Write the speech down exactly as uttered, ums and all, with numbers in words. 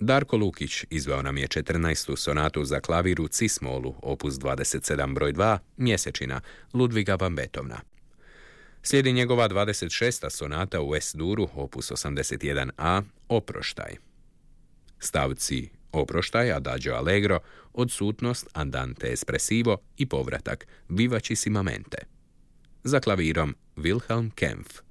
Darko Lukić izveo nam je četrnaestu sonatu za klavir u cis-molu, opus dvadeset sedam broj dva, Mjesečina, Ludviga van Beethovena. Slijedi njegova dvadeset šesta sonata u es-duru, opus osamdeset jedan a, Oproštaj. Stavci Oproštaj, Adagio allegro, Odsutnost, Andante espressivo i povratak Vivaci si mente. Za klavirom Wilhelm Kempff.